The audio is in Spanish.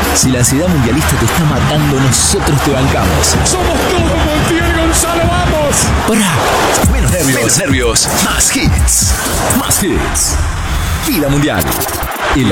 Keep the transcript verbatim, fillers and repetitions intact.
Si la ansiedad mundialista te está matando, nosotros te bancamos. ¡Somos todo Montiel y Gonzalo, vamos! ¡Pará! Menos nervios. Menos nervios. Más hits. Más hits. Vida Mundial.